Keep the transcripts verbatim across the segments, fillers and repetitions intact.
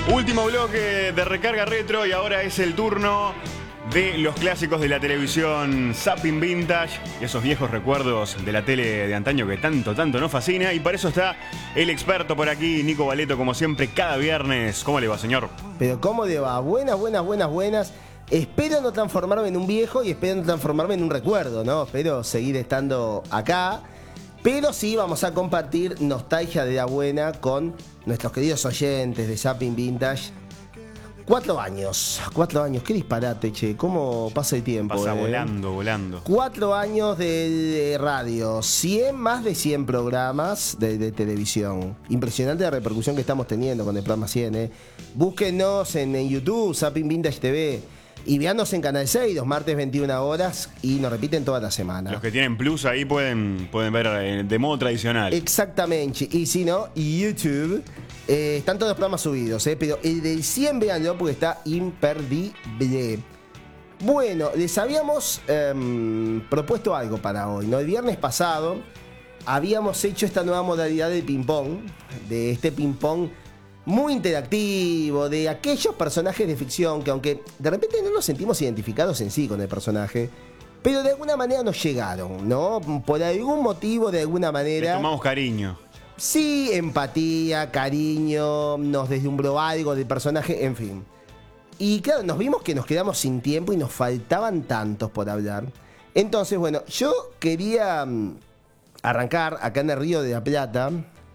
Último bloque de Recarga Retro y ahora es el turno de los clásicos de la televisión, Zapping Vintage, esos viejos recuerdos de la tele de antaño que tanto, tanto nos fascina. Y para eso está el experto por aquí, Nico Valeto, como siempre, cada viernes. ¿Cómo le va, señor? Pero ¿cómo le va? Buenas, buenas, buenas, buenas. Espero no transformarme en un viejo y espero no transformarme en un recuerdo, ¿no? Espero seguir estando acá. Pero sí vamos a compartir nostalgia de la buena con nuestros queridos oyentes de Zapping Vintage. Cuatro años, cuatro años, qué disparate, che, cómo pasa el tiempo. Pasa eh? volando, volando. Cuatro años de, de radio, cien, más de cien programas de, de televisión. Impresionante la repercusión que estamos teniendo con el programa cien, eh. Búsquenos en, en YouTube, Zapping Vintage T V. Y veanos en Canal seis, los martes veintiuna horas, y nos repiten toda la semana. Los que tienen Plus ahí pueden, pueden ver eh, de modo tradicional. Exactamente. Y si no, YouTube, eh, están todos los programas subidos, eh, pero el del cien véanlo porque está imperdible. Bueno, les habíamos eh, propuesto algo para hoy, ¿no? El viernes pasado habíamos hecho esta nueva modalidad del ping-pong, de este ping-pong muy interactivo, de aquellos personajes de ficción que aunque de repente no nos sentimos identificados en sí con el personaje, pero de alguna manera nos llegaron, ¿no? Por algún motivo, de alguna manera. Les tomamos cariño. Sí, empatía, cariño, nos deslumbró algo del personaje, en fin. Y claro, nos vimos que nos quedamos sin tiempo y nos faltaban tantos por hablar. Entonces, bueno, yo quería um, arrancar acá en el Río de la Plata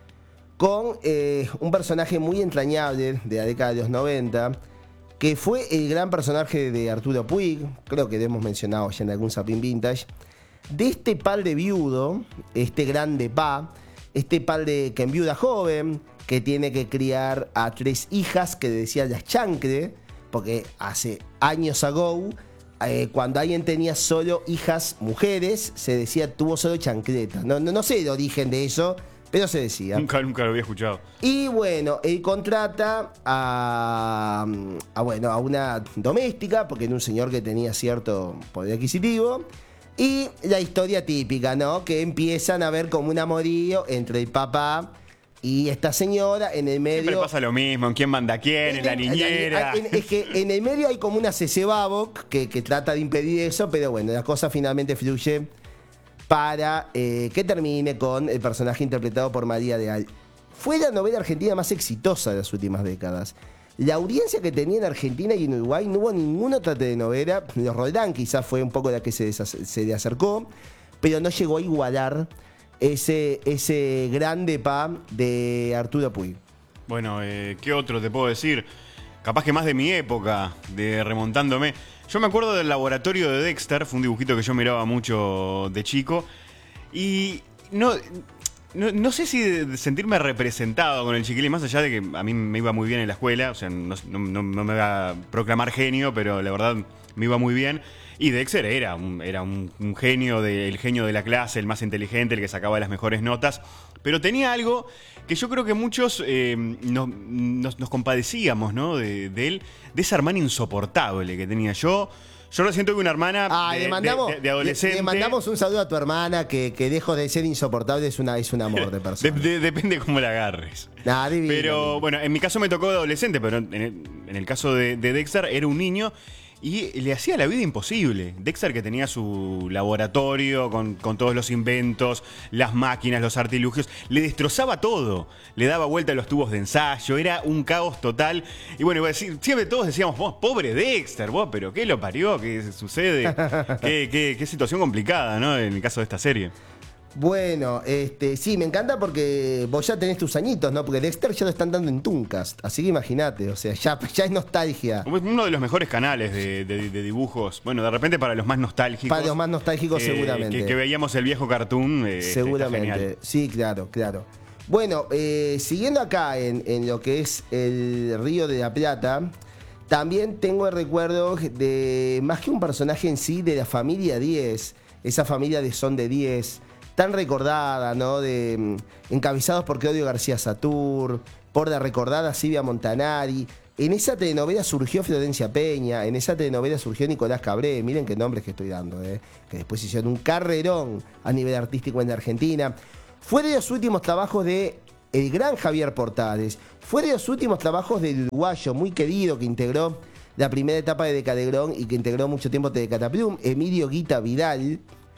con eh, un personaje muy entrañable de la década de los noventa, que fue el gran personaje de Arturo Puig, creo que lo hemos mencionado ya en algún Zapping Vintage, de este padre viudo, este grande pa, este padre que enviuda joven, que tiene que criar a tres hijas que le decían las chancre, porque hace años ago, eh, cuando alguien tenía solo hijas mujeres, se decía tuvo solo chancletas. No, no, no sé el origen de eso, pero se decía. Nunca, nunca lo había escuchado. Y bueno, él contrata a, a, bueno, a una doméstica, porque era un señor que tenía cierto poder adquisitivo. Y la historia típica, ¿no? Que empiezan a ver como un amorío entre el papá y esta señora. En el medio Siempre pasa lo mismo, en quién manda quién, en la niñera. En, es que en el medio hay como una cece babok que, que trata de impedir eso, pero bueno, la cosa finalmente fluye para eh, que termine con el personaje interpretado por María Leal. Fue la novela argentina más exitosa de las últimas décadas. La audiencia que tenía en Argentina y en Uruguay no hubo ninguna otra telenovela. Los Roldán quizás fue un poco la que se, se le acercó, pero no llegó a igualar ese, ese grande pa de Arturo Puig. Bueno, eh, ¿qué otro te puedo decir? Capaz que más de mi época, de remontándome. Yo me acuerdo del Laboratorio de Dexter, fue un dibujito que yo miraba mucho de chico. Y no, no, no sé si de sentirme representado con el chiquilín, más allá de que a mí me iba muy bien en la escuela. O sea, no, no, no me va a proclamar genio, pero la verdad me iba muy bien. Y Dexter era un, era un, un genio, de, el genio de la clase, el más inteligente, el que sacaba las mejores notas. Pero tenía algo que yo creo que muchos eh, nos, nos, nos compadecíamos, ¿no? De, de él, de esa hermana insoportable que tenía yo. Yo recién tuve una hermana ah, de, le mandamos, de, de, de adolescente. Le, le mandamos un saludo a tu hermana, que, que lejos de ser insoportable es, una, es un amor de persona. de, de, depende cómo la agarres. Nah, divino, pero divino. Bueno, en mi caso me tocó de adolescente, pero en el, en el caso de, de Dexter era un niño. Y le hacía la vida imposible. Dexter, que tenía su laboratorio con, con todos los inventos, las máquinas, los artilugios, le destrozaba todo. Le daba vuelta a los tubos de ensayo, era un caos total. Y bueno, siempre todos decíamos, vos, pobre Dexter, vos, pero ¿qué lo parió? ¿Qué sucede? ¿Qué, qué, qué situación complicada, ¿no? En el caso de esta serie. Bueno, este, sí, me encanta porque vos ya tenés tus añitos, ¿no? Porque Dexter ya lo están dando en Tooncast, así que imagínate, o sea, ya, ya es nostalgia. Uno de los mejores canales de, de, de dibujos, bueno, de repente para los más nostálgicos. Para los más nostálgicos, eh, seguramente. Que, que veíamos el viejo cartoon. Eh, seguramente, sí, claro, claro. Bueno, eh, siguiendo acá en, en lo que es el Río de la Plata, también tengo el recuerdo de, más que un personaje en sí, de la familia diez, esa familia de Son de diez, tan recordada, ¿no? De, encabezados por Claudio García Satur, por la recordada Silvia Montanari. En esa telenovela surgió Florencia Peña, en esa telenovela surgió Nicolás Cabré, miren qué nombres que estoy dando, ¿eh? Que después hicieron un carrerón a nivel artístico en la Argentina. Fue de los últimos trabajos de el gran Javier Portales. Fue de los últimos trabajos del uruguayo muy querido que integró la primera etapa de Decadegrón y que integró mucho tiempo de Cataplum, Emilio Guita Vidal.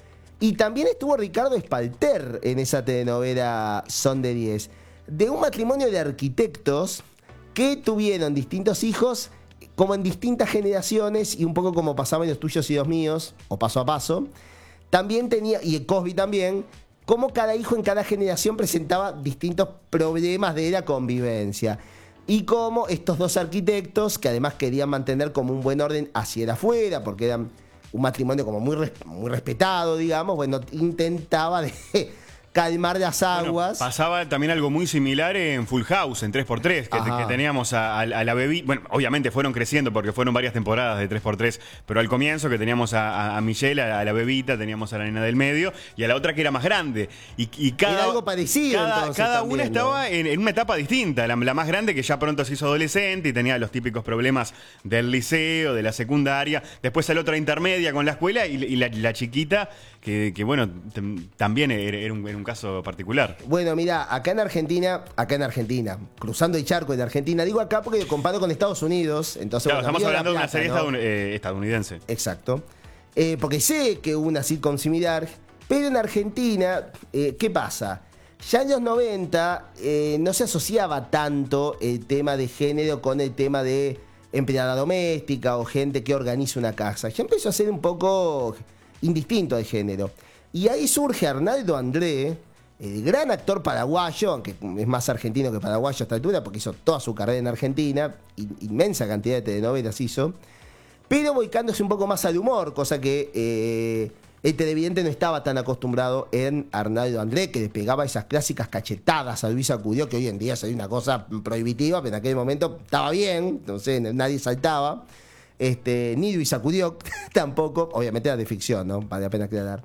Y también estuvo Ricardo Espalter en esa telenovela Son de diez. De un matrimonio de arquitectos que tuvieron distintos hijos, como en distintas generaciones, y un poco como pasaban los tuyos y los míos, o paso a paso. También tenía, y Cosby también, como cada hijo en cada generación presentaba distintos problemas de la convivencia. Y como estos dos arquitectos, que además querían mantener como un buen orden hacia el afuera, porque eran un matrimonio como muy, res, muy respetado, digamos, bueno, intentaba de calmar las aguas. Bueno, pasaba también algo muy similar en Full House, en tres por tres, que, que teníamos a, a, a la bebé. Bueno, obviamente fueron creciendo porque fueron varias temporadas de tres por tres, pero al comienzo que teníamos a, a, a Michelle, a, a la bebita, teníamos a la nena del medio y a la otra que era más grande. Y, y cada, era algo parecido. Cada, entonces, cada también, una estaba ¿no? en, en una etapa distinta. La, la más grande que ya pronto se hizo adolescente y tenía los típicos problemas del liceo, de la secundaria. Después a la otra intermedia con la escuela y, y la, la chiquita que, que bueno, también era, era, un, era un caso particular. Bueno, mira, acá en Argentina, acá en Argentina, cruzando el charco en Argentina, digo acá porque comparo con Estados Unidos, entonces claro, bueno, estamos hablando de una plata, serie ¿no? estadoun eh, estadounidense. Exacto. Eh, porque sé que hubo una sitcom similar, pero en Argentina, eh, ¿qué pasa? Ya en los noventa eh, no se asociaba tanto el tema de género con el tema de empleada doméstica o gente que organiza una casa. Ya empezó a ser un poco indistinto de género. Y ahí surge Arnaldo André, el gran actor paraguayo, aunque es más argentino que paraguayo a esta altura, porque hizo toda su carrera en Argentina, inmensa cantidad de telenovelas hizo, pero volcándose un poco más al humor, cosa que eh, el televidente no estaba tan acostumbrado en Arnaldo André, que le pegaba esas clásicas cachetadas a Luisa Curió, que hoy en día sería una cosa prohibitiva, pero en aquel momento estaba bien, entonces nadie saltaba. Este, ni Luisa Curió tampoco, obviamente era de ficción, ¿no? Vale la pena aclarar.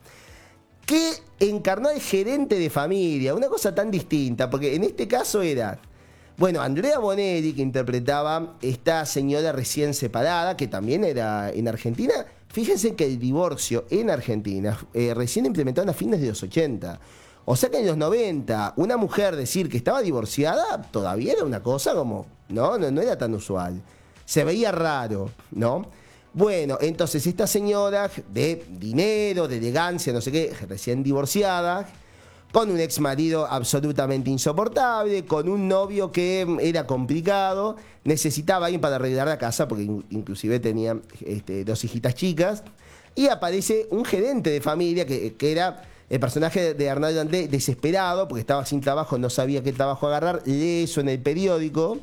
Que encarnó el gerente de familia, una cosa tan distinta, porque en este caso era, bueno, Andrea Bonelli, que interpretaba esta señora recién separada, que también era en Argentina. Fíjense que el divorcio en Argentina eh, recién implementado a fines de los ochenta. O sea que en los noventa, una mujer decir que estaba divorciada todavía era una cosa como, no, no, no era tan usual. Se veía raro, ¿no? Bueno, entonces esta señora de dinero, de elegancia, no sé qué, recién divorciada, con un ex marido absolutamente insoportable, con un novio que era complicado, necesitaba a alguien para arreglar la casa, porque inclusive tenía este, dos hijitas chicas, y aparece un gerente de familia que, que era el personaje de Arnaldo André, desesperado, porque estaba sin trabajo, no sabía qué trabajo agarrar, lee eso en el periódico.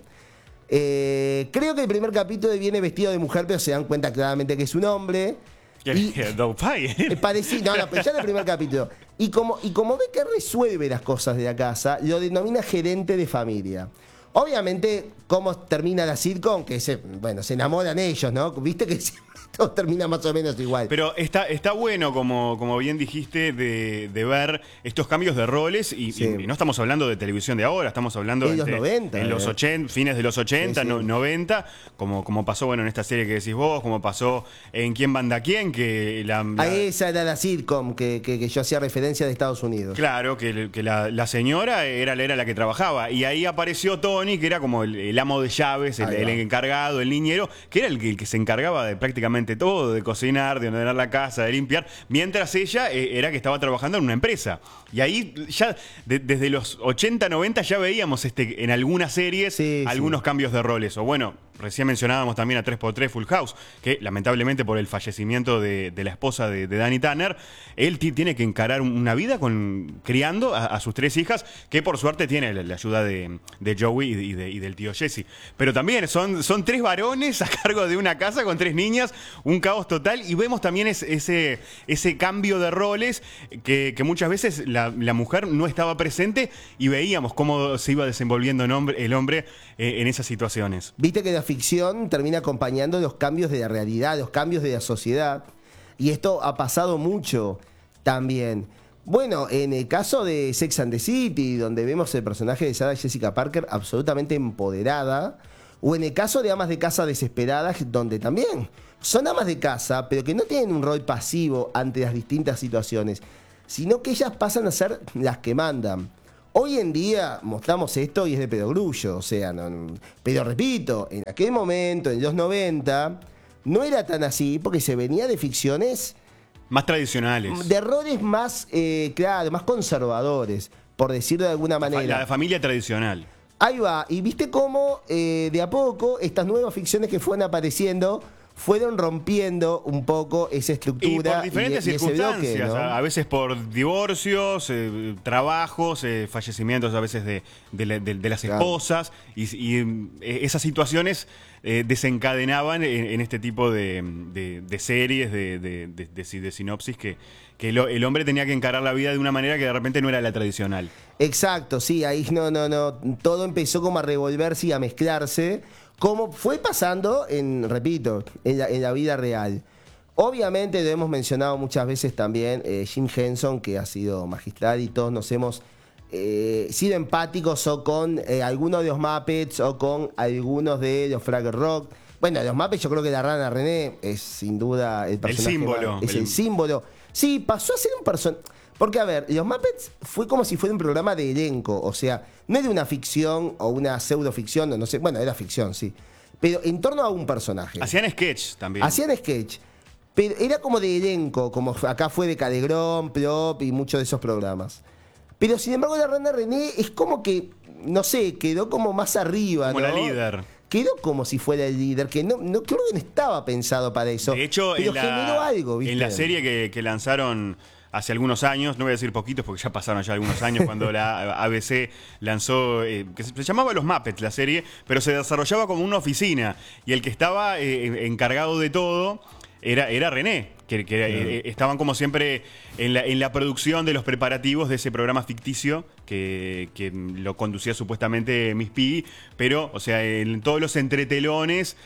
Eh, creo que el primer capítulo viene vestido de mujer, pero se dan cuenta claramente que es un hombre. Y, eh, parecido, no, no, pero ya en el primer capítulo. Y como, y como ve que resuelve las cosas de la casa, lo denomina gerente de familia. Obviamente, ¿cómo termina la sitcom? Que se, bueno, se enamoran ellos, ¿no? Viste que todo termina más o menos igual. Pero está, está bueno, como, como bien dijiste, de, de ver estos cambios de roles. Y, sí. y, y no estamos hablando de televisión de ahora, estamos hablando en los de noventa. En eh. los ochenta, fines de los ochenta, sí, sí. No, noventa, como, como pasó bueno en esta serie que decís vos, como pasó en Quién Manda Quién, que la, la... A esa era la sitcom que, que, que yo hacía referencia de Estados Unidos. Claro, que, que la, la señora era, era la que trabajaba. Y ahí apareció Tony, que era como el, el amo de llaves, el, el encargado, el niñero, que era el que, el que se encargaba de prácticamente todo, de cocinar, de ordenar la casa, de limpiar, mientras ella eh, era que estaba trabajando en una empresa. Y ahí ya de, desde los ochenta, noventa ya veíamos este, en algunas series sí, algunos sí. cambios de roles. O bueno, recién mencionábamos también a tres por tres Full House, que lamentablemente por el fallecimiento de, de la esposa de, de Danny Tanner, él tiene que encarar una vida con criando a, a sus tres hijas, que por suerte tiene la, la ayuda de, de Joey y, de, y del tío Jesse. Pero también son, son tres varones a cargo de una casa con tres niñas, un caos total, y vemos también es, ese, ese cambio de roles que, que muchas veces la, la mujer no estaba presente y veíamos cómo se iba desenvolviendo el hombre, el hombre eh, en esas situaciones. Viste que la ficción termina acompañando los cambios de la realidad, los cambios de la sociedad, y esto ha pasado mucho también. Bueno, en el caso de Sex and the City, donde vemos el personaje de Sarah Jessica Parker absolutamente empoderada, o en el caso de Amas de Casa Desesperadas, donde también son amas de casa, pero que no tienen un rol pasivo ante las distintas situaciones, sino que ellas pasan a ser las que mandan. Hoy en día mostramos esto y es de pedogrullo, o sea, no, no, pero repito, en aquel momento, en los noventa, no era tan así porque se venía de ficciones, Más tradicionales. de errores más, eh, claro, más conservadores, por decirlo de alguna La, fa- manera. la familia tradicional. Ahí va, y viste cómo eh, de a poco estas nuevas ficciones que fueron apareciendo fueron rompiendo un poco esa Y estructura por diferentes y, y ese circunstancias, bloque, ¿no? a, a veces por divorcios, eh, trabajos, eh, fallecimientos a veces de, de la- de- de las Claro. esposas, y, y, eh, esas situaciones eh, desencadenaban en, en este tipo de, de- de series, de, de- de- de si- de sinopsis, que, que el, el hombre tenía que encarar la vida de una manera que de repente no era la tradicional. Exacto, sí, ahí no, no, no. Todo empezó como a revolverse y a mezclarse, como fue pasando en, repito, en la, en la vida real. Obviamente lo hemos mencionado muchas veces también, eh, Jim Henson, que ha sido magistral y todos nos hemos eh, sido empáticos o con eh, algunos de los Muppets o con algunos de los Fraggle Rock. Bueno, de los Muppets yo creo que la rana René es sin duda el personaje símbolo, más- es el- el símbolo. Sí, pasó a ser un personaje. Porque, a ver, los Muppets fue como si fuera un programa de elenco. O sea, no era una ficción o una pseudoficción, no, no sé. Bueno, era ficción, sí. Pero en torno a un personaje. Hacían sketch también. Hacían sketch. Pero era como de elenco, como acá fue de Calegrón, Plop y muchos de esos programas. Pero sin embargo, la Rana René es como que, no sé, quedó como más arriba. Como ¿no? la líder. Quedó como si fuera el líder, que no, no creo que no estaba pensado para eso. De hecho, pero en la, generó algo, ¿viste? en la serie que, que lanzaron hace algunos años, no voy a decir poquitos porque ya pasaron ya algunos años, cuando la A B C lanzó, eh, que se, se llamaba Los Muppets la serie, pero se desarrollaba como una oficina, y el que estaba eh, encargado de todo era, era René, que, que era- eh, estaban como siempre en la, en la producción de los preparativos de ese programa ficticio que, que lo conducía supuestamente Miss Piggy, pero, o sea, en todos los entretelones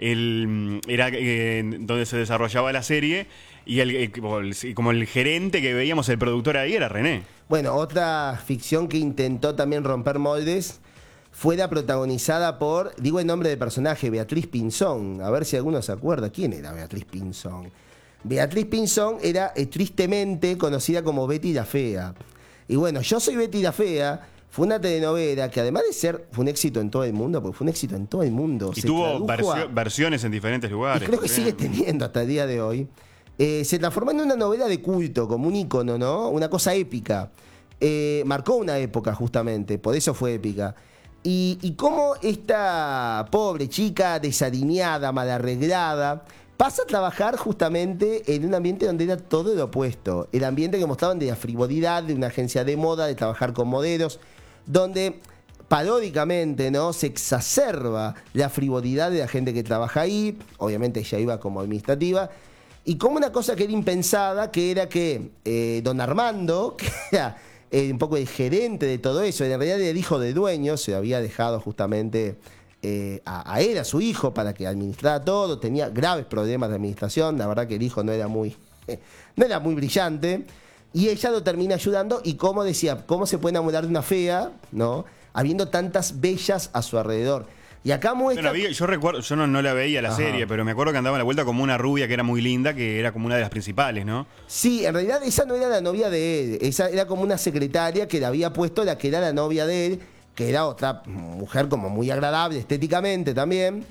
el, era eh, donde se desarrollaba la serie, y el, el- como el- como el gerente que veíamos, el productor ahí, era René. Bueno, otra ficción que intentó también romper moldes fue la protagonizada por, digo el nombre del personaje, Beatriz Pinzón. A ver si alguno se acuerda. ¿Quién era Beatriz Pinzón? Beatriz Pinzón era eh, tristemente conocida como Betty la Fea. Y bueno, Yo soy Betty la Fea fue una telenovela que, además de ser, fue un éxito en todo el mundo, porque fue un éxito en todo el mundo. Y Se tuvo tradujo versio- a- versiones en diferentes lugares. y creo que sigue también. teniendo hasta el día de hoy. Eh, se transformó en una novela de culto, como un ícono, ¿no? Una cosa épica. Eh, marcó una época, justamente, por eso fue épica. Y, y cómo esta pobre chica, desalineada, mal arreglada, pasa a trabajar justamente en un ambiente donde era todo lo opuesto. El ambiente que mostraban de la frivolidad de una agencia de moda, de trabajar con modelos, donde paródicamente, ¿no? Se exacerba la frivolidad de la gente que trabaja ahí. Obviamente ella iba como administrativa. Y como una cosa que era impensada, que era que eh, don Armando, que era eh, un poco el gerente de todo eso, en realidad era el hijo del dueño, se había dejado justamente eh, a, a él, a su hijo, para que administrara todo. Tenía graves problemas de administración, la verdad que el hijo no era muy, no era muy brillante. Y ella lo termina ayudando, y como decía, cómo se puede enamorar de una fea, ¿no? Habiendo tantas bellas a su alrededor. Y acá Yo, muestra... la vi- yo recuerdo, yo no, no la veía la Ajá. serie, pero me acuerdo que andaba a la vuelta como una rubia que era muy linda, que era como una de las principales, ¿no? Sí, en realidad esa no era la novia de él, esa era como una secretaria que le había puesto la que era la novia de él, que era otra mujer como muy agradable estéticamente también.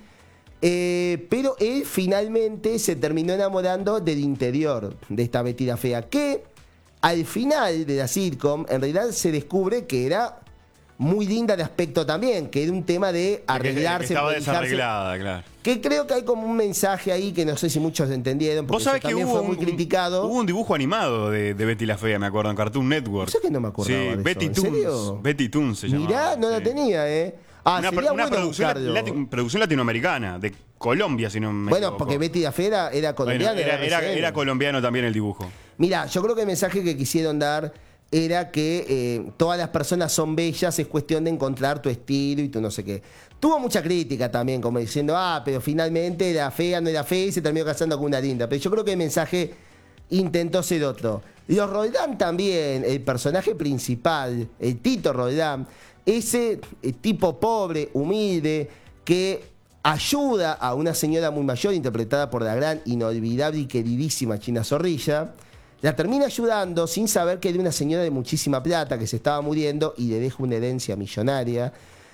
Eh, pero él finalmente se terminó enamorando del interior de esta Betty la Fea, que al final de la sitcom en realidad se descubre que era muy linda de aspecto también, que era un tema de arreglarse, Que estaba prolijarse. desarreglada, claro. Que creo que hay como un mensaje ahí que no sé si muchos entendieron, porque Vos sabés eso que también hubo fue muy un, criticado. hubo un dibujo animado de, de Betty la Fea, me acuerdo, en Cartoon Network. ¿Sabés que no me acordaba Sí, de eso? Betty ¿En Toons. serio? Betty Toons se llamaba. Mirá, no la sí. tenía, ¿eh? Ah, una sería una bueno producción, buscarlo. lati- producción latinoamericana, de Colombia, si no me Bueno, equivoco. porque Betty la Fea era, era Bueno, colombiana. era, era- R C N. era colombiano también el dibujo. Mira, yo creo que el mensaje que quisieron dar era que eh, todas las personas son bellas, es cuestión de encontrar tu estilo y tu no sé qué. Tuvo mucha crítica también, como diciendo, ah, pero finalmente la fea no era fea y se terminó casando con una linda. Pero yo creo que el mensaje intentó ser otro. Los Roldán también, el personaje principal, el Tito Roldán, ese eh, tipo pobre, humilde, que ayuda a una señora muy mayor, interpretada por la gran, inolvidable y queridísima China Zorrilla. La termina ayudando sin saber que era una señora de muchísima plata que se estaba muriendo y le deja una herencia millonaria.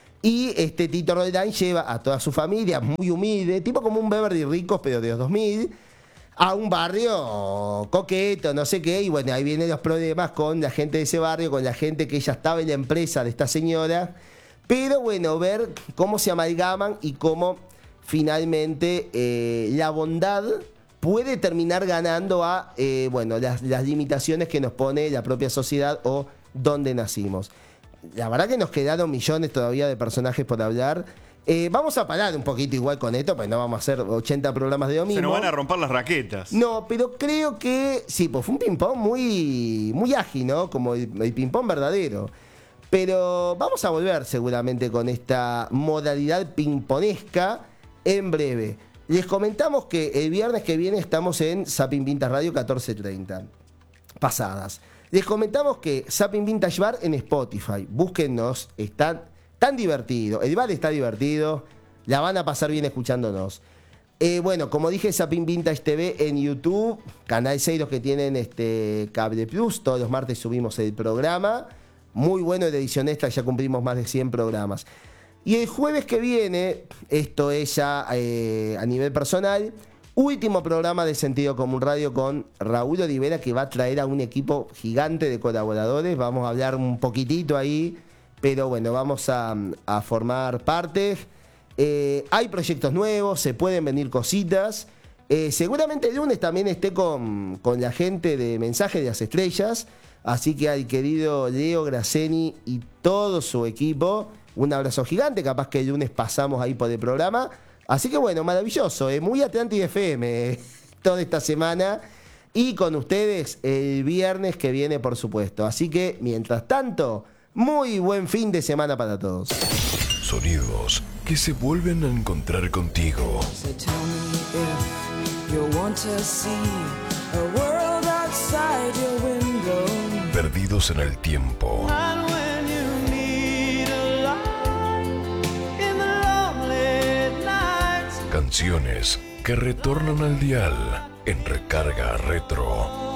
Y este Tito Roldán lleva a toda su familia, muy humilde, tipo como un Beverly Ricos, pero de los dos mil, a un barrio coqueto, no sé qué. Y bueno, ahí vienen los problemas con la gente de ese barrio, con la gente que ya estaba en la empresa de esta señora. Pero bueno, ver cómo se amalgaman y cómo finalmente eh, la bondad puede terminar ganando a eh, bueno, las, las limitaciones que nos pone la propia sociedad o donde nacimos. La verdad que nos quedaron millones todavía de personajes por hablar. Eh, vamos a parar un poquito igual con esto, pues no vamos a hacer ochenta programas de lo mismo. Se nos van a romper las raquetas. No, pero creo que sí, pues fue un ping-pong muy, muy ágil, ¿no? Como el, el ping-pong verdadero. Pero vamos a volver seguramente con esta modalidad ping-ponesca en breve. Les comentamos que el viernes que viene estamos en Zapping Vintage Radio catorce treinta. Pasadas. Les comentamos que Zapping Vintage Bar en Spotify. Búsquennos, está tan divertido. El bar está divertido. La van a pasar bien escuchándonos. Eh, bueno, como dije, Zapping Vintage T V en YouTube. Canal seis, los que tienen este Cable Plus. Todos los martes subimos el programa. Muy bueno de edición extra, ya cumplimos más de cien programas. Y el jueves que viene, esto es ya eh, a nivel personal, último programa de Sentido Común Radio con Raúl Olivera, que va a traer a un equipo gigante de colaboradores. Vamos a hablar un poquitito ahí, pero bueno, vamos a, a formar parte. Eh, hay proyectos nuevos, se pueden venir cositas. Eh, seguramente el lunes también esté con, con la gente de Mensaje de las Estrellas. Así que al querido Leo Grasseni y todo su equipo, un abrazo gigante. Capaz que el lunes pasamos ahí por el programa. Así que bueno, maravilloso, ¿eh? Muy Atlántida F M eh, toda esta semana. Y con ustedes el viernes que viene, por supuesto. Así que, mientras tanto, muy buen fin de semana para todos. Sonidos que se vuelven a encontrar contigo. So tell me if you want to see a world outside your window. Perdidos en el tiempo. And when you need a light in the lonely nights. Canciones que retornan al dial en Recarga Retro.